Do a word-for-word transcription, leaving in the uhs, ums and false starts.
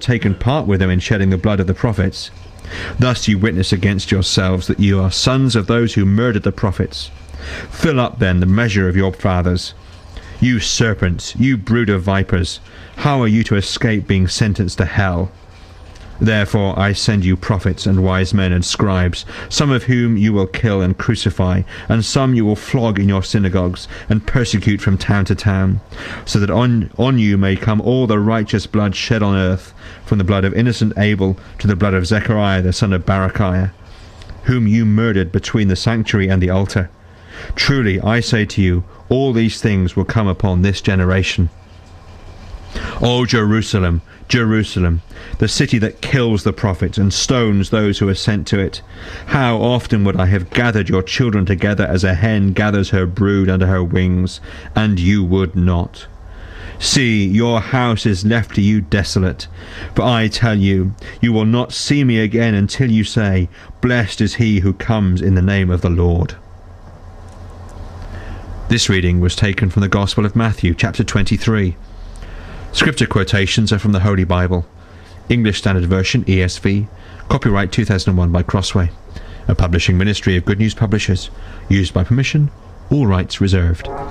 taken part with them in shedding the blood of the prophets. Thus you witness against yourselves that you are sons of those who murdered the prophets. Fill up then the measure of your fathers. You serpents, you brood of vipers, how are you to escape being sentenced to hell? Therefore I send you prophets and wise men and scribes, some of whom you will kill and crucify, and some you will flog in your synagogues, and persecute from town to town, so that on, on you may come all the righteous blood shed on earth, from the blood of innocent Abel to the blood of Zechariah the son of Barachiah, whom you murdered between the sanctuary and the altar. Truly I say to you, all these things will come upon this generation. O Jerusalem, Jerusalem, the city that kills the prophets and stones those who are sent to it, how often would I have gathered your children together as a hen gathers her brood under her wings, and you would not. See, your house is left to you desolate. For I tell you, you will not see me again until you say, Blessed is he who comes in the name of the Lord. This reading was taken from the Gospel of Matthew, chapter twenty-three. Scripture quotations are from the Holy Bible, English Standard Version, E S V, copyright two thousand one by Crossway, a publishing ministry of Good News Publishers, used by permission, all rights reserved.